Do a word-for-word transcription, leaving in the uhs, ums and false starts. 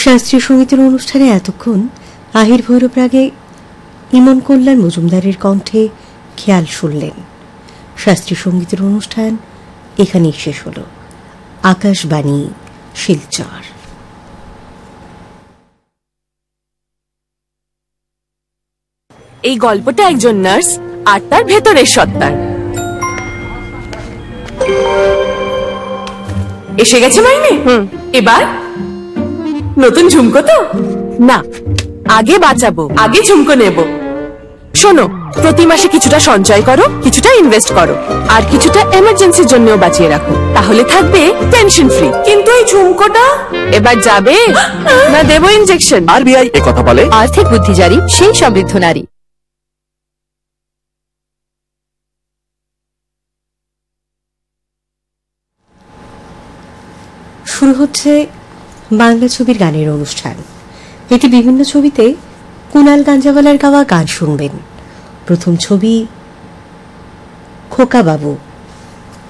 শাস্ত্রীয় সঙ্গীতের অনুষ্ঠানে এতক্ষণ আহির ভৈরব রাগে ইমন কল্যাণ মজুমদারের কণ্ঠে খেয়াল শুনলেন। শাস্ত্রীয় সঙ্গীতের অনুষ্ঠান এখানেই শেষ হল। আকাশবাণী, শিলচর। এই গল্পটা একজন নার্স আর তার ভেতরের সত্তার। এসে গেছে মাইনে। এবার নতুন ঝুমকো তো না, আগে বাঁচাবো, আগে ঝুমকো নেব। শোনো, প্রতি মাসে কিছুটা সঞ্চয় করো, কিছুটা ইনভেস্ট করো, আর কিছুটা এমার্জেন্সির জন্যও বাঁচিয়ে রাখো। তাহলে থাকবে টেনশন ফ্রি। কিন্তু এই ঝুমকোটা এবার যাবে না দেবো ইনজেকশন? আরবিআই এ কথা বলে। আর্থিক বুদ্ধি জারি, সেই সমৃদ্ধ নারী। শুরু হচ্ছে বাংলা ছবির গানের অনুষ্ঠান। এটি বিভিন্ন ছবিতে কুনাল গাঞ্জাওয়ালার গাওয়া গান শুনবেন। প্রথম ছবি খোকা বাবু।